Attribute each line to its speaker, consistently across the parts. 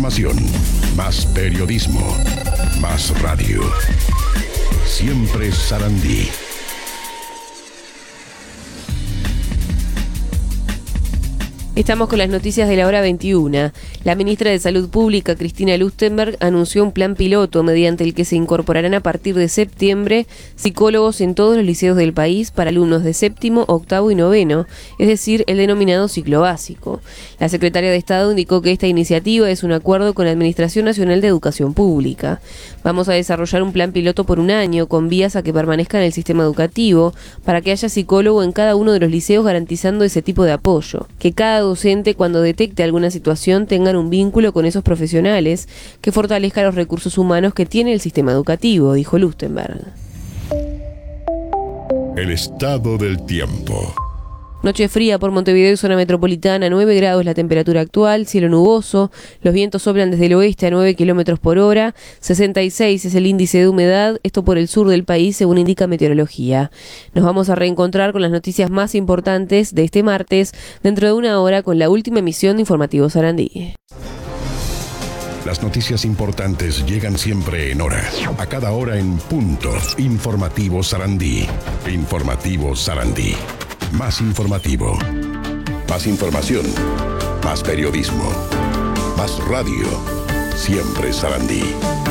Speaker 1: información, más periodismo, más radio. Siempre Sarandí.
Speaker 2: Estamos con las noticias de la hora 21. La ministra de Salud Pública, Cristina Lustenberg, anunció un plan piloto mediante el que se incorporarán a partir de septiembre psicólogos en todos los liceos del país para alumnos de séptimo, octavo y noveno, es decir, el denominado ciclo básico. La secretaria de Estado indicó que esta iniciativa es un acuerdo con la Administración Nacional de Educación Pública. Vamos a desarrollar un plan piloto por un año con vías a que permanezca en el sistema educativo para que haya psicólogo en cada uno de los liceos, garantizando ese tipo de apoyo. Que cada docente, cuando detecte alguna situación, tengan un vínculo con esos profesionales que fortalezca los recursos humanos que tiene el sistema educativo, dijo Lustenberg.
Speaker 1: El estado del tiempo.
Speaker 2: Noche fría por Montevideo y zona metropolitana, 9 grados la temperatura actual, cielo nuboso, los vientos soplan desde el oeste a 9 kilómetros por hora, 66 es el índice de humedad, esto por el sur del país según indica meteorología. Nos vamos a reencontrar con las noticias más importantes de este martes, dentro de una hora con la última emisión de Informativo Sarandí.
Speaker 1: Las noticias importantes llegan siempre en hora, a cada hora en punto. Informativo Sarandí. Informativo Sarandí. Más informativo, más información, más periodismo, más radio. Siempre Sarandí.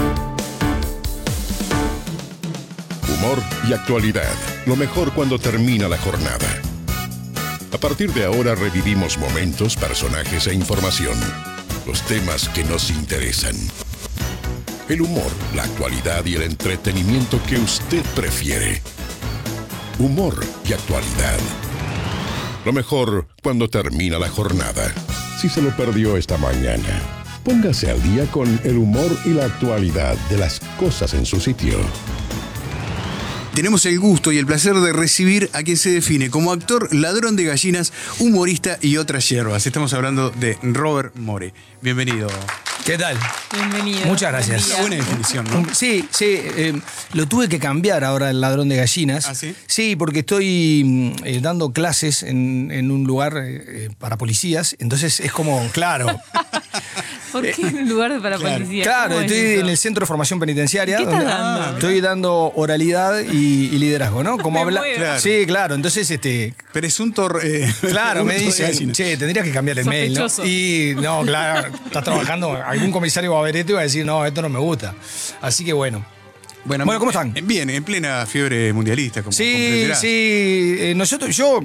Speaker 1: Humor y actualidad. Lo mejor cuando termina la jornada. A partir de ahora revivimos momentos, personajes e información. Los temas que nos interesan. El humor, la actualidad y el entretenimiento que usted prefiere. Humor y actualidad. Lo mejor cuando termina la jornada. Si se lo perdió esta mañana, póngase al día con el humor y la actualidad de las cosas en su sitio.
Speaker 3: Tenemos el gusto y el placer de recibir a quien se define como actor, ladrón de gallinas, humorista y otras hierbas. Estamos hablando de Robert More. Bienvenido.
Speaker 4: ¿Qué tal?
Speaker 5: Bienvenido.
Speaker 4: Muchas gracias.
Speaker 3: Una buena definición, ¿no?
Speaker 4: Sí, lo tuve que cambiar ahora el ladrón de gallinas.
Speaker 3: ¿Ah, sí?
Speaker 4: Sí, porque estoy dando clases en un lugar para policías, entonces es como, claro.
Speaker 5: ¿Por qué en un lugar para policías?
Speaker 4: Claro, estoy en el Centro de Formación Penitenciaria.
Speaker 5: ¿Qué estás dando?
Speaker 4: Estoy dando oralidad y liderazgo, ¿no? Como habla.
Speaker 3: Claro.
Speaker 4: Sí, claro. Entonces,
Speaker 3: Presunto.
Speaker 4: claro, me
Speaker 3: de
Speaker 4: dicen,
Speaker 3: gallina.
Speaker 4: che, tendrías que cambiar el mail, ¿no?
Speaker 5: Sospechoso.
Speaker 4: Y no, claro, estás trabajando, algún comisario va a ver esto y va a decir, no, esto no me gusta. Así que bueno. Bueno, ¿cómo están?
Speaker 3: Bien, en plena fiebre mundialista, como
Speaker 4: Sí,
Speaker 3: comprenderás.
Speaker 4: sí. Yo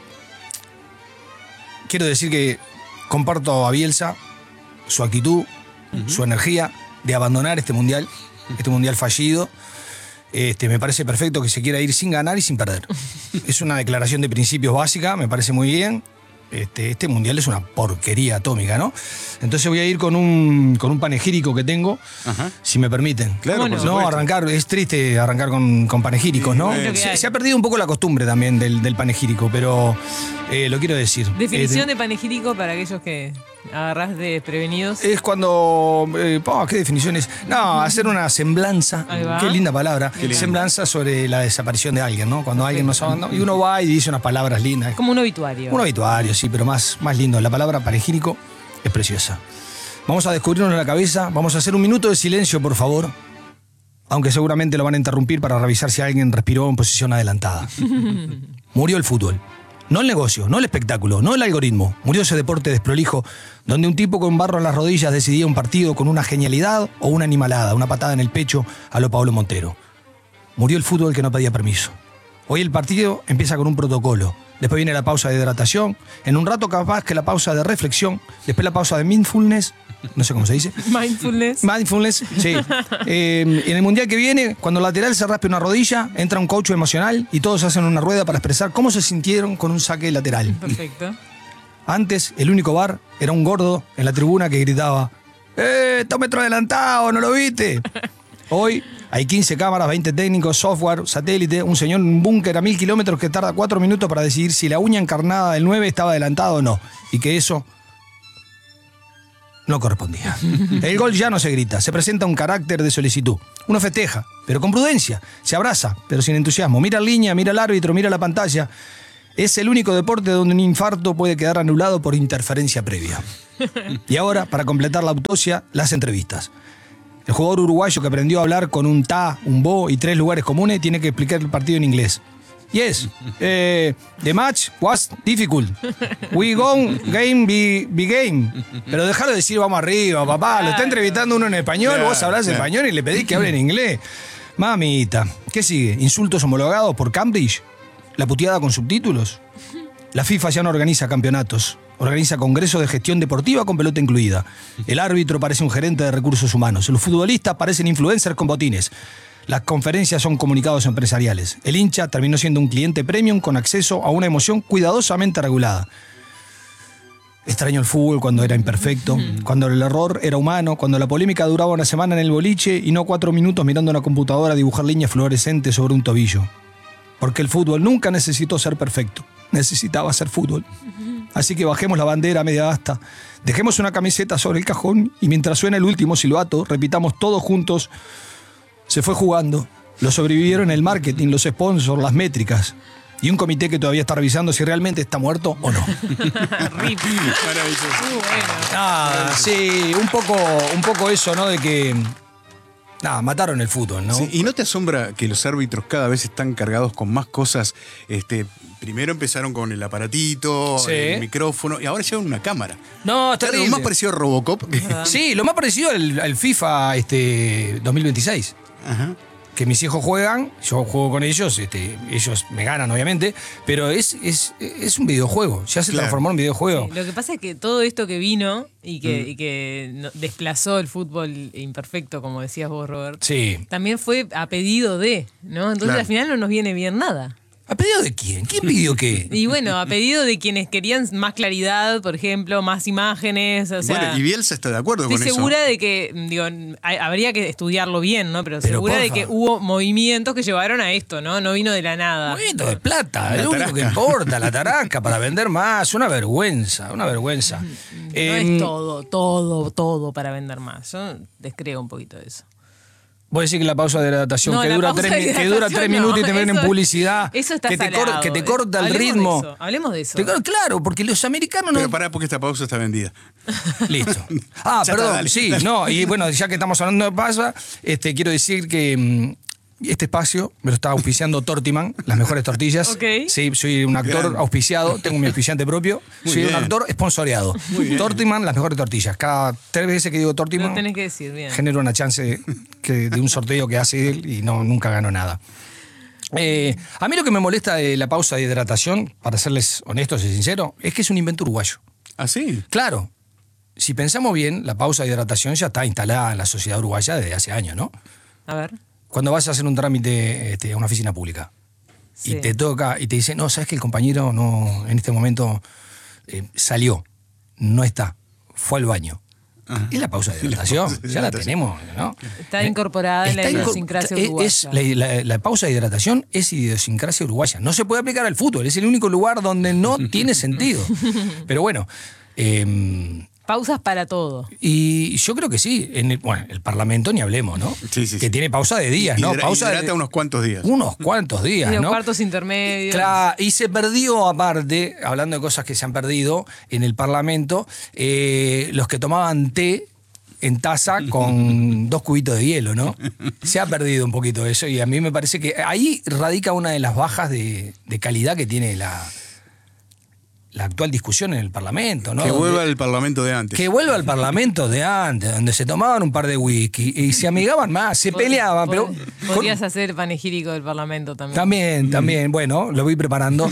Speaker 4: quiero decir que comparto a Bielsa su actitud, su energía de abandonar este mundial fallido. Me parece perfecto que se quiera ir sin ganar y sin perder. Es una declaración de principios básica, me parece muy bien. Este mundial es una porquería atómica, ¿no? Entonces voy a ir con un panegírico que tengo,
Speaker 3: Ajá.
Speaker 4: si me permiten.
Speaker 3: Claro, por
Speaker 4: No,
Speaker 3: supuesto.
Speaker 4: arrancar, es triste arrancar con panegíricos, ¿no?
Speaker 5: Es lo que hay.
Speaker 4: Se ha perdido un poco la costumbre también del panegírico, pero lo quiero decir.
Speaker 5: Definición de panegírico para aquellos que agarrás desprevenidos.
Speaker 4: Es cuando... ¿qué definición es? No, hacer una semblanza.
Speaker 5: Ahí va.
Speaker 4: Qué linda palabra.
Speaker 3: lindo.
Speaker 4: Semblanza sobre la desaparición de alguien, ¿no? Cuando alguien nos abandona. Y uno va y dice unas palabras lindas.
Speaker 5: Como un obituario.
Speaker 4: Un obituario, sí, pero más lindo. La palabra panegírico es preciosa. Vamos a descubrirnos la cabeza. Vamos a hacer un minuto de silencio, por favor. Aunque seguramente lo van a interrumpir para revisar si alguien respiró en posición adelantada. Murió el fútbol. No el negocio, no el espectáculo, no el algoritmo. Murió ese deporte desprolijo donde un tipo con barro en las rodillas decidía un partido con una genialidad o una animalada, una patada en el pecho a lo Pablo Montero. Murió el fútbol que no pedía permiso. Hoy el partido empieza con un protocolo. Después viene la pausa de hidratación. En un rato capaz que la pausa de reflexión. Después la pausa de mindfulness. No sé cómo se dice.
Speaker 5: Mindfulness.
Speaker 4: Mindfulness, sí. En el mundial que viene, cuando el lateral se raspe una rodilla, entra un coach emocional y todos hacen una rueda para expresar cómo se sintieron con un saque lateral.
Speaker 5: Perfecto.
Speaker 4: Antes, el único bar era un gordo en la tribuna que gritaba: ¡Está un metro adelantado! ¿No lo viste? Hoy hay 15 cámaras, 20 técnicos, software, satélite, un señor en un búnker a 1000 kilómetros que tarda 4 minutos para decidir si la uña encarnada del 9 estaba adelantado o no. Y que eso no correspondía. El gol ya no se grita, se presenta un carácter de solicitud. Uno festeja, pero con prudencia. Se abraza, pero sin entusiasmo. Mira en línea, mira al árbitro, mira la pantalla. Es el único deporte donde un infarto puede quedar anulado por interferencia previa. Y ahora, para completar la autopsia, las entrevistas. El jugador uruguayo que aprendió a hablar con un ta, un bo y 3 lugares comunes tiene que explicar el partido en inglés. Yes, the match was difficult. We gone game be game. Pero dejalo de decir vamos arriba, papá. Lo está entrevistando uno en español, vos hablás español y le pedís que hable en inglés. Mamita. ¿Qué sigue? ¿Insultos homologados por Cambridge? ¿La puteada con subtítulos? La FIFA ya no organiza campeonatos. Organiza congresos de gestión deportiva con pelota incluida. El árbitro parece un gerente de recursos humanos. Los futbolistas parecen influencers con botines. Las conferencias son comunicados empresariales. El hincha terminó siendo un cliente premium con acceso a una emoción cuidadosamente regulada. Extraño el fútbol cuando era imperfecto, cuando el error era humano, cuando la polémica duraba una semana en el boliche y no 4 minutos mirando una computadora dibujar líneas fluorescentes sobre un tobillo. Porque el fútbol nunca necesitó ser perfecto. Necesitaba ser fútbol. Así que bajemos la bandera a media asta, dejemos una camiseta sobre el cajón y mientras suena el último silbato, repitamos todos juntos: se fue jugando, lo sobrevivieron el marketing, los sponsors, las métricas y un comité que todavía está revisando si realmente está muerto o no.
Speaker 5: Rip.
Speaker 3: Maravilloso.
Speaker 5: Muy bueno.
Speaker 4: Ah, sí, un poco eso, ¿no? De que mataron el fútbol, ¿no?
Speaker 3: Sí, ¿y no te asombra que los árbitros cada vez están cargados con más cosas? Primero empezaron con el aparatito,
Speaker 4: Sí.
Speaker 3: el micrófono, y ahora llevan una cámara.
Speaker 4: No, es
Speaker 3: Claro,
Speaker 4: terrible.
Speaker 3: lo más parecido a Robocop.
Speaker 4: Sí, lo más parecido al FIFA 2026.
Speaker 3: Ajá.
Speaker 4: Que mis hijos juegan, yo juego con ellos, ellos me ganan obviamente, pero es un videojuego, ya se
Speaker 3: Claro.
Speaker 4: transformó en videojuego.
Speaker 5: Sí, lo que pasa es que todo esto que vino y que desplazó el fútbol imperfecto, como decías vos, Robert,
Speaker 4: Sí.
Speaker 5: también fue a pedido de, ¿no? Entonces
Speaker 3: Claro.
Speaker 5: al final no nos viene bien nada.
Speaker 4: ¿A pedido de quién? ¿Quién pidió qué?
Speaker 5: Y bueno, a pedido de quienes querían más claridad, por ejemplo, más imágenes, o sea...
Speaker 3: Bueno, y Bielsa está de acuerdo
Speaker 5: Estoy
Speaker 3: con eso.
Speaker 5: segura de que, digo, habría que estudiarlo bien, ¿no? Pero segura de
Speaker 4: porfa.
Speaker 5: que hubo movimientos que llevaron a esto, ¿no? No vino de la nada.
Speaker 4: Momento de plata,
Speaker 3: La
Speaker 4: es lo único que
Speaker 3: tarasca.
Speaker 4: importa, la tarasca, para vender más, una vergüenza, una vergüenza.
Speaker 5: No es todo para vender más. Yo descreo un poquito de eso.
Speaker 4: Voy a decir que la pausa de hidratación,
Speaker 5: No,
Speaker 4: que
Speaker 5: la
Speaker 4: dura
Speaker 5: pausa
Speaker 4: 3
Speaker 5: de
Speaker 4: minutos
Speaker 5: hidratación
Speaker 4: y te ven en
Speaker 5: eso-
Speaker 4: publicidad,
Speaker 5: Eso está
Speaker 4: que
Speaker 5: salado.
Speaker 4: te corta el
Speaker 5: Hablemos de
Speaker 4: ritmo.
Speaker 5: eso, hablemos de eso.
Speaker 4: Claro, porque los americanos no...
Speaker 3: Pero pará, porque esta pausa está vendida.
Speaker 4: Listo.
Speaker 3: Ya
Speaker 4: Perdón,
Speaker 3: está, dale,
Speaker 4: sí,
Speaker 3: dale.
Speaker 4: no, y bueno, ya que estamos hablando de pausa, quiero decir que este espacio me lo está auspiciando Tortiman, las mejores tortillas.
Speaker 5: Ok.
Speaker 4: Sí, soy un actor
Speaker 3: Grande.
Speaker 4: auspiciado, tengo mi auspiciante propio,
Speaker 3: Muy
Speaker 4: soy
Speaker 3: bien.
Speaker 4: un actor esponsoreado. Tortiman, las mejores tortillas. Cada 3 veces que digo
Speaker 5: Lo
Speaker 4: Tortiman,
Speaker 5: tenés que decir bien.
Speaker 4: genero una chance de un sorteo que hace él y nunca gano nada. A mí lo que me molesta de la pausa de hidratación, para serles honestos y sinceros, es que es un invento uruguayo.
Speaker 3: ¿Ah, sí?
Speaker 4: Claro, si pensamos bien, la pausa de hidratación ya está instalada en la sociedad uruguaya desde hace años, ¿no?
Speaker 5: A ver.
Speaker 4: Cuando vas a hacer un trámite a una oficina pública
Speaker 5: Sí.
Speaker 4: y te toca y te dice, no, sabes que el compañero no en este momento salió, no está, fue al baño. Es la pausa de hidratación,
Speaker 3: pausa de
Speaker 4: ya la
Speaker 3: hidratación.
Speaker 4: tenemos, ¿no?
Speaker 5: Está incorporada en la
Speaker 4: Está
Speaker 5: idiosincrasia
Speaker 4: es
Speaker 5: uruguaya.
Speaker 4: la pausa de hidratación es idiosincrasia uruguaya. No se puede aplicar al fútbol, es el único lugar donde no tiene sentido. Pero bueno,
Speaker 5: Pausas para todo.
Speaker 4: y yo creo que sí. El Parlamento ni hablemos, ¿no?
Speaker 3: Sí, sí,
Speaker 4: que
Speaker 3: sí.
Speaker 4: tiene pausa de días, ¿no? Pausa
Speaker 3: hidrata unos cuantos días.
Speaker 4: unos cuantos días,
Speaker 5: Y los
Speaker 4: ¿no?
Speaker 5: cuartos intermedios.
Speaker 4: Claro, y se perdió aparte, hablando de cosas que se han perdido en el Parlamento, los que tomaban té en taza con 2 cubitos de hielo, ¿no? Se ha perdido un poquito eso y a mí me parece que ahí radica una de las bajas de calidad que tiene la actual discusión en el Parlamento, ¿no?
Speaker 3: Que
Speaker 4: Donde-
Speaker 3: vuelva al Parlamento de antes.
Speaker 4: que vuelva al Parlamento de antes, donde se tomaban un par de whisky y se amigaban más, se peleaban, pero...
Speaker 5: Podrías hacer panegírico del Parlamento también.
Speaker 4: También, bueno, lo voy preparando.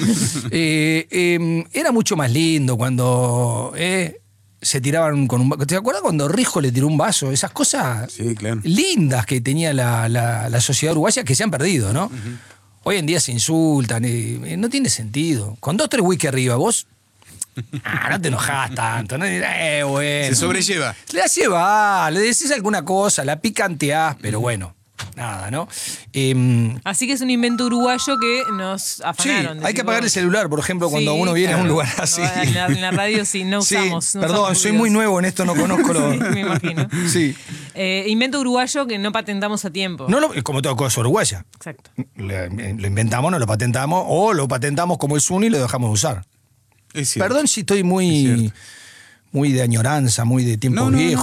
Speaker 4: Era mucho más lindo cuando se tiraban con un vaso. ¿Te acuerdas cuando Rijo le tiró un vaso? Esas cosas
Speaker 3: Sí, claro.
Speaker 4: lindas que tenía la sociedad uruguaya que se han perdido, ¿no? Hoy en día se insultan, no tiene sentido. Con 2 o 3 whisky arriba, vos... no te enojás tanto, no bueno.
Speaker 3: Se sobrelleva.
Speaker 4: Le das llevar, le decís alguna cosa, la picanteás, pero bueno, nada, ¿no?
Speaker 5: Así que es un invento uruguayo que nos
Speaker 4: Sí,
Speaker 5: afanaron.
Speaker 4: hay que apagar el celular, por ejemplo, cuando
Speaker 5: Sí,
Speaker 4: uno viene a un
Speaker 5: claro.
Speaker 4: lugar así.
Speaker 5: En la radio sí, no
Speaker 4: Sí,
Speaker 5: usamos. no
Speaker 4: perdón,
Speaker 5: usamos
Speaker 4: soy muy
Speaker 5: ruidos.
Speaker 4: nuevo en esto, no conozco lo...
Speaker 5: Sí, me imagino.
Speaker 4: Sí.
Speaker 5: Invento uruguayo que no patentamos a tiempo.
Speaker 4: No como toda cosa uruguaya.
Speaker 5: Exacto.
Speaker 4: Lo inventamos, no lo patentamos, o lo patentamos como es uno y lo dejamos de usar.
Speaker 3: Es cierto.
Speaker 4: Perdón si estoy muy de añoranza, muy de tiempos
Speaker 3: No,
Speaker 4: viejos.